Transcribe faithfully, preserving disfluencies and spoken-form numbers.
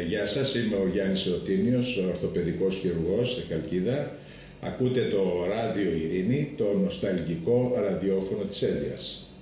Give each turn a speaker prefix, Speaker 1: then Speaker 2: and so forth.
Speaker 1: γεια σας, είμαι ο Γιάννης Εωτίνιος, ορθοπαιδικός χειρουργός στη Χαλκίδα. Ακούτε το Ράδιο Ειρήνη, το νοσταλγικό ραδιόφωνο της Έλειας.